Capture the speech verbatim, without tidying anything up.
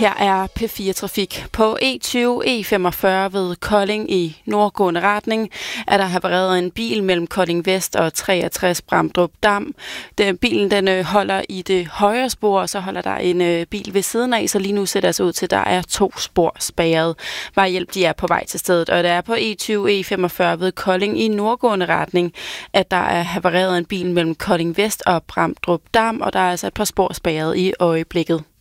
Her er P fire Trafik. På E tyve E femogfyrre ved Kolding i nordgående retning er der havareret en bil mellem Kolding Vest og treogtres Bramdrup Dam. Den, bilen den holder i det højre spor, og så holder der en øh, bil ved siden af, så lige nu ser det altså ud til, at der er to spor spærret. Vejhjælp de er på vej til stedet, og der er på E tyve E femogfyrre ved Kolding i nordgående retning, at der er havareret en bil mellem Kolding Vest og Bramdrup Dam, og der er altså et par spor spærret i øjeblikket.